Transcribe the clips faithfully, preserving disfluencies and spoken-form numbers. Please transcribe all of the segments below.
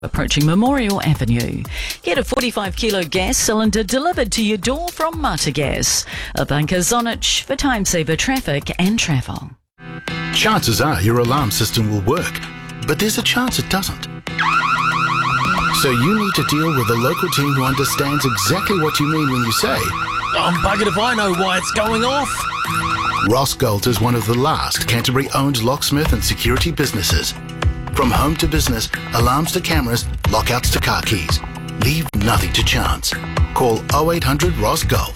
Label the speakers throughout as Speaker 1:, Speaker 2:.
Speaker 1: approaching Memorial Avenue. Get a forty-five kilo gas cylinder delivered to your door from Mata Gas. A bunker Zonich for time-saver traffic and travel.
Speaker 2: Chances are your alarm system will work, but there's a chance it doesn't. So you need to deal with a local team who understands exactly what you mean when you say,
Speaker 3: I'm buggered if I know why it's going off.
Speaker 2: Rossgold is one of the last Canterbury-owned locksmith and security businesses. From home to business, alarms to cameras, lockouts to car keys. Leave nothing to chance. Call oh eight hundred R O S Gold.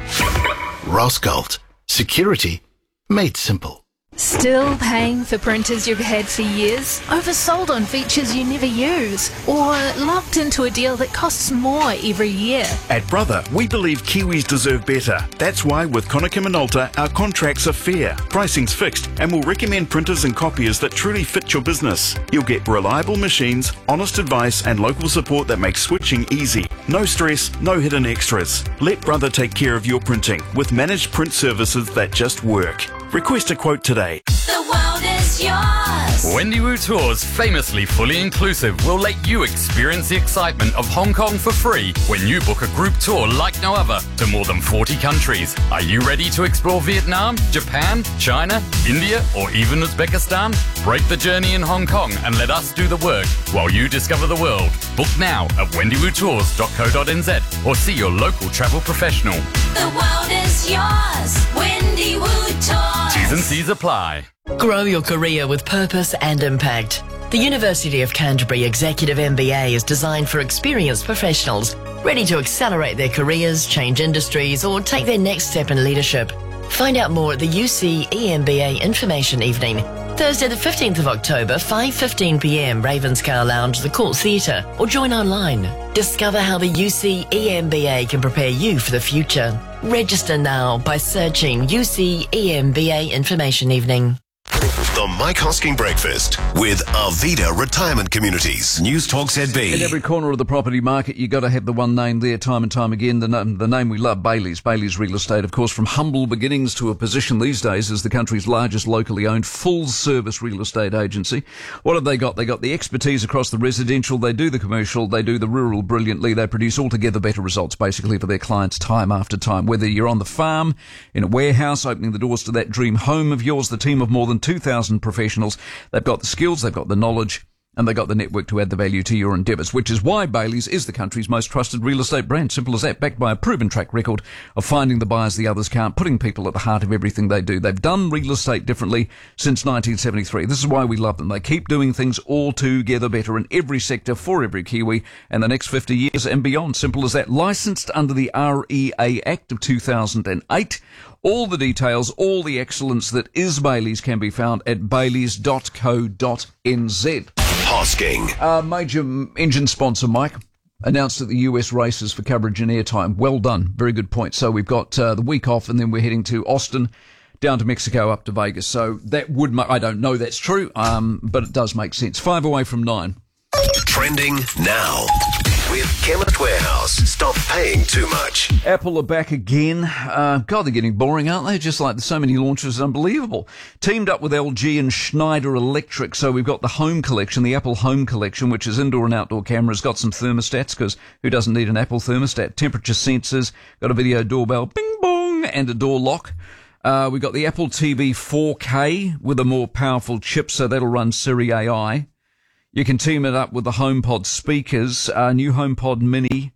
Speaker 2: Rossgold. Security made simple.
Speaker 4: Still paying for printers you've had for years? Oversold on features you never use? Or locked into a deal that costs more every year?
Speaker 5: At Brother, we believe Kiwis deserve better. That's why with Konica Minolta, our contracts are fair, pricing's fixed, and we'll recommend printers and copiers that truly fit your business. You'll get reliable machines, honest advice, and local support that makes switching easy. No stress, no hidden extras. Let Brother take care of your printing with managed print services that just work. Request a quote today.
Speaker 6: The world is yours.
Speaker 7: Wendy Wu Tours, famously fully inclusive, will let you experience the excitement of Hong Kong for free when you book a group tour like no other to more than forty countries. Are you ready to explore Vietnam, Japan, China, India, or even Uzbekistan? Break the journey in Hong Kong and let us do the work while you discover the world. Book now at wendy wu tours dot co dot n z or see your local travel professional.
Speaker 6: The world is yours. Wendy Wu Tours.
Speaker 7: T's and C's apply.
Speaker 8: Grow your career with purpose and impact. The University of Canterbury Executive M B A is designed for experienced professionals ready to accelerate their careers, change industries, or take their next step in leadership. Find out more at the U C E M B A Information Evening, Thursday the fifteenth of October, five fifteen p m, Ravenscar Lounge, the Court Theatre, or join online. Discover how the U C E M B A can prepare you for the future. Register now by searching U C E M B A Information Evening.
Speaker 9: The Mike Hosking Breakfast with Arvida Retirement Communities. News Talk Z B.
Speaker 10: In every corner of the property market, you got to have the one name there time and time again. The, name, the name we love, Bayleys. Bayleys Real Estate, of course, from humble beginnings to a position these days as the country's largest locally owned full-service real estate agency. What have they got? They got the expertise across the residential. They do the commercial. They do the rural brilliantly. They produce altogether better results, basically, for their clients time after time. Whether you're on the farm, in a warehouse, opening the doors to that dream home of yours, the team of more than two thousand professionals. They've got the skills, they've got the knowledge, and they've got the network to add the value to your endeavours, which is why Bayleys is the country's most trusted real estate brand. Simple as that, backed by a proven track record of finding the buyers the others can't, putting people at the heart of everything they do. They've done real estate differently since nineteen seventy-three. This is why we love them. They keep doing things altogether better in every sector for every Kiwi and the next fifty years and beyond. Simple as that. Licensed under the R E A Act of two thousand eight. All the details, all the excellence that is Bayleys can be found at bayleys dot co dot n z.
Speaker 9: Hosking.
Speaker 10: Uh, major engine sponsor, Mike, announced at the U S races for coverage and airtime. Well done. Very good point. So we've got uh, the week off and then we're heading to Austin, down to Mexico, up to Vegas. So that would, ma- I don't know that's true, um, but it does make sense. Five away from nine.
Speaker 9: Trending now with Chemist Warehouse. Stop paying too much.
Speaker 10: Apple are back again. Uh, God, they're getting boring, aren't they? Just like there's so many launches, it's unbelievable. Teamed up with L G and Schneider Electric. So we've got the Home Collection, the Apple Home Collection, which is indoor and outdoor cameras. Got some thermostats, because who doesn't need an Apple thermostat? Temperature sensors, got a video doorbell, bing bong, and a door lock. Uh, we've got the Apple T V four K with a more powerful chip, so that'll run Siri A I. You can team it up with the HomePod speakers, uh, new HomePod Mini,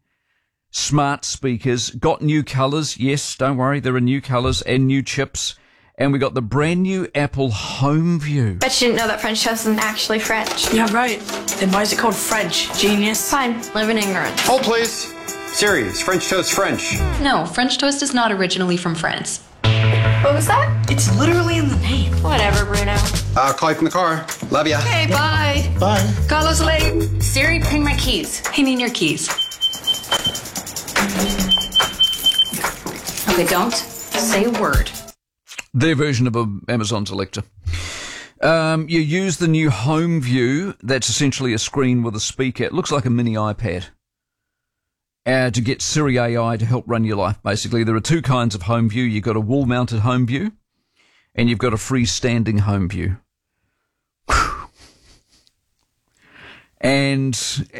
Speaker 10: smart speakers, got new colours. Yes, don't worry, there are new colours and new chips. And we got the brand new Apple HomeView.
Speaker 11: Bet you didn't know that French toast isn't actually French.
Speaker 12: Yeah, right. Then why is it called French? Genius.
Speaker 11: Fine, live in ignorance.
Speaker 13: Hold, please. Siri, is French toast French?
Speaker 14: No, French toast is not originally from France.
Speaker 11: What was that?
Speaker 12: It's literally in the name.
Speaker 11: Whatever, Bruno.
Speaker 13: Uh, call you from the car. Love ya.
Speaker 12: Okay, bye.
Speaker 13: Bye.
Speaker 12: Call us late.
Speaker 14: Siri, bring my keys. I mean your keys. Okay, don't say a word.
Speaker 10: Their version of a Amazon's Alexa. Um, you use the new HomeView. That's essentially a screen with a speaker. It looks like a mini iPad. Uh, to get Siri A I to help run your life, basically. There are two kinds of HomeView. You've got a wall-mounted HomeView, and you've got a freestanding HomeView. And